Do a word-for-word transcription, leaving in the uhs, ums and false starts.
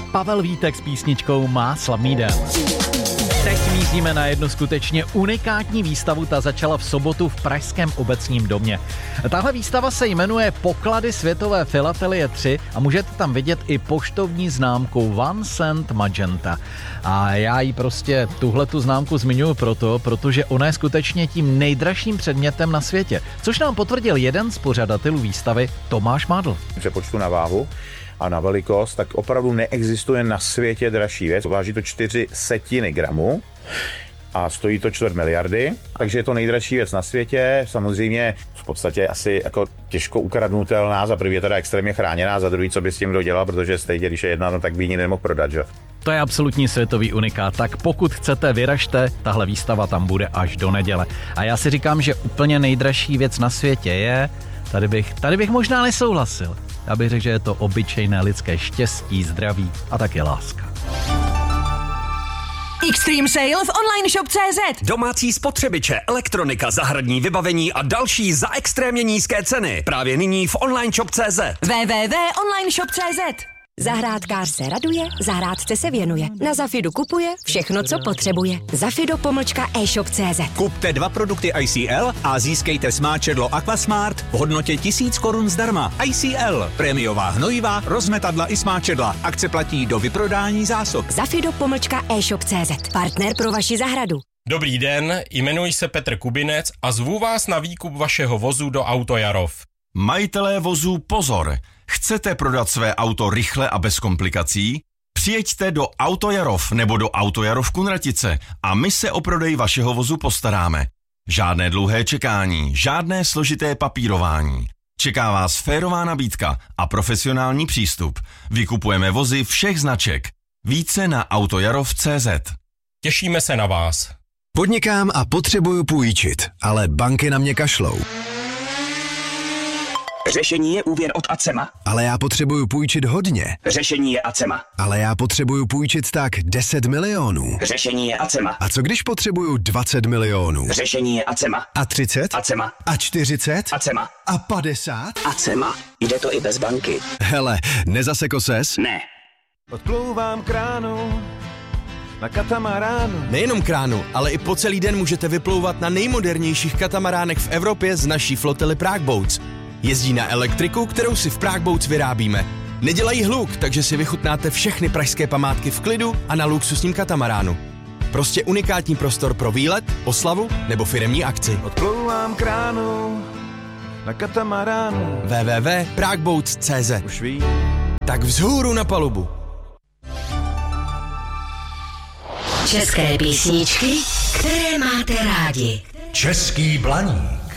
Pavel Vítek s písničkou Má slavný den. Teď míříme na jednu skutečně unikátní výstavu, ta začala v sobotu v pražském Obecním domě. Tahle výstava se jmenuje Poklady světové filatelie tři a můžete tam vidět i poštovní známku One Cent Magenta. A já jí prostě tuhletu známku zmiňuji proto, protože ona je skutečně tím nejdražším předmětem na světě, což nám potvrdil jeden z pořadatelů výstavy, Tomáš Mádl. V přepočtu na váhu a na velikost, tak opravdu neexistuje na světě dražší věc. Váží to čtyři setiny gramu a stojí to čtvrt miliardy, takže je to nejdražší věc na světě. Samozřejmě v podstatě asi jako těžko ukradnutelná, za prvý je teda extrémně chráněná, za druhý co by s tím kdo dělal, protože stejně, když je jedna, no, tak by ji nemohl prodat, že? To je absolutní světový unikát, tak pokud chcete, vyražte, tahle výstava tam bude až do neděle. A já si říkám, že úplně nejdražší věc na světě je, tady bych, tady bych možná nesouhlasil. Já bych řekl, že je to obyčejné lidské štěstí, zdraví a také láska. Extreme sale v online shop tečka cé zet. Domácí spotřebiče, elektronika, zahradní vybavení a další za extrémně nízké ceny. Právě nyní v online shop tečka cé zet. w w w tečka online shop tečka cé zet. Zahrádkář se raduje, zahrádce se věnuje. Na Zafidu kupuje všechno, co potřebuje. Zafido pomlčka e-shop tečka cé zet. Kupte dva produkty I C L a získejte smáčedlo Aquasmart v hodnotě tisíc korun zdarma. I C L, prémiová hnojiva, rozmetadla i smáčedla. Akce platí do vyprodání zásob. Zafido pomlčka e-shop tečka cé zet. Partner pro vaši zahradu. Dobrý den, jmenuji se Petr Kubinec a zvu vás na výkup vašeho vozu do Auto Jarov. Majitelé vozů pozor! Chcete prodat své auto rychle a bez komplikací? Přijeďte do Auto Jarov nebo do Auto Jarov Kunratice a my se o prodej vašeho vozu postaráme. Žádné dlouhé čekání, žádné složité papírování. Čeká vás férová nabídka a profesionální přístup. Vykupujeme vozy všech značek. Více na autojarov tečka cé zet. Těšíme se na vás. Podnikám a potřebuju půjčit, ale banky na mě kašlou. Řešení je úvěr od Acema. Ale já potřebuju půjčit hodně. Řešení je Acema. Ale já potřebuju půjčit tak deset milionů. Řešení je Acema. A co když potřebuju dvacet milionů? Řešení je Acema. A třicet? Acema. A čtyřicet? Acema. A padesát? Acema. Jde to i bez banky. Hele, nezaseko ses? Ne. Odplouvám kránu na katamaránu. Nejenom kránu, ale i po celý den můžete vyplouvat na nejmodernějších katamaránech v Evropě z naší flotily Prague Boats. Jezdí na elektriku, kterou si v Prague Boats vyrábíme. Nedělají hluk, takže si vychutnáte všechny pražské památky v klidu a na luxusním katamaránu. Prostě unikátní prostor pro výlet, oslavu nebo firemní akci. Odplouvám kránu na katamaránu. w w w tečka prague boats tečka cé zet. Už ví. Tak vzhůru na palubu. České písničky, které máte rádi. Český Blaník.